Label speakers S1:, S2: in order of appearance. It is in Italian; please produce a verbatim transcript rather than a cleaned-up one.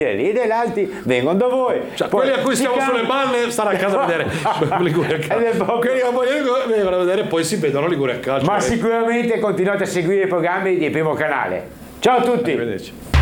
S1: lì e gli altri vengono da voi.
S2: Cioè, quelli a cui stiamo
S1: cambia...
S2: sulle balle stanno a casa a vedere Liguria Calcio. Quelli a vogliono vengono a vedere poi si vedono Liguria Calcio.
S1: Ma sicuramente continuate a seguire i programmi di Primo Canale. Ciao a tutti.
S2: Arrivederci.